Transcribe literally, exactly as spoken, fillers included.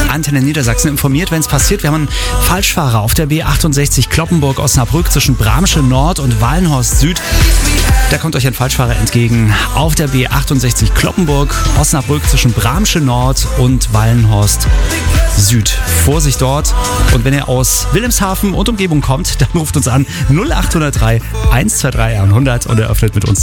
Antenne Niedersachsen informiert, wenn es passiert. Wir haben einen Falschfahrer auf der B achtundsechzig Cloppenburg-Osnabrück zwischen Bramsche Nord und Wallenhorst Süd. Da kommt euch ein Falschfahrer entgegen auf der B achtundsechzig Cloppenburg-Osnabrück zwischen Bramsche Nord und Wallenhorst Süd. Vorsicht dort. Und wenn ihr aus Wilhelmshaven und Umgebung kommt, dann ruft uns an null acht null drei eins zwei drei hundert und eröffnet mit uns